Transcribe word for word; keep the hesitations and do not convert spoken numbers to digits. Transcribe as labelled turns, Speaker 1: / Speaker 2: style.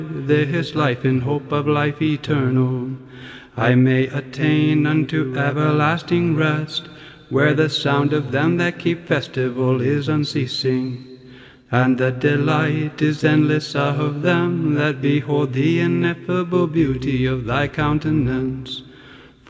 Speaker 1: this life in hope of life eternal, I may attain unto everlasting rest, where the sound of them that keep festival is unceasing, and the delight is endless of them that behold the ineffable beauty of thy countenance.